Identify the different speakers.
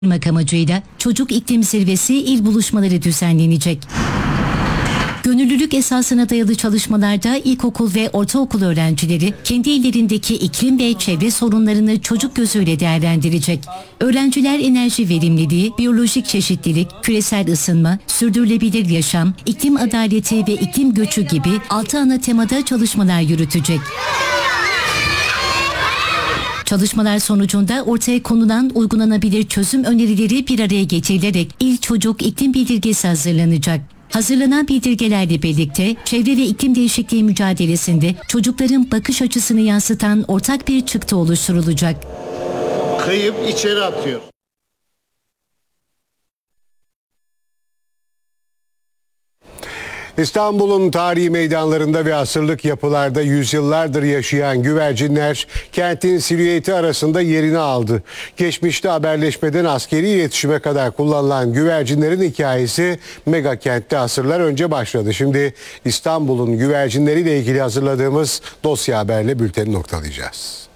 Speaker 1: amacıyla Çocuk İklim Zirvesi il buluşmaları düzenlenecek. Gönüllülük esasına dayalı çalışmalarda ilkokul ve ortaokul öğrencileri kendi illerindeki iklim ve çevre sorunlarını çocuk gözüyle değerlendirecek. Öğrenciler enerji verimliliği, biyolojik çeşitlilik, küresel ısınma, sürdürülebilir yaşam, iklim adaleti ve iklim göçü gibi 6 ana temada çalışmalar yürütecek. Çalışmalar sonucunda ortaya konulan uygulanabilir çözüm önerileri bir araya getirilerek İl Çocuk İklim Bildirgesi hazırlanacak. Hazırlanan bildirgelerle birlikte çevre ve iklim değişikliği mücadelesinde çocukların bakış açısını yansıtan ortak bir çıktı oluşturulacak.
Speaker 2: Kıyıp içeri atıyor.
Speaker 3: İstanbul'un tarihi meydanlarında ve asırlık yapılarda yüzyıllardır yaşayan güvercinler kentin silüeti arasında yerini aldı. Geçmişte haberleşmeden askeri iletişime kadar kullanılan güvercinlerin hikayesi mega kentte asırlar önce başladı. Şimdi İstanbul'un güvercinleriyle ilgili hazırladığımız dosya haberle bülteni noktalayacağız.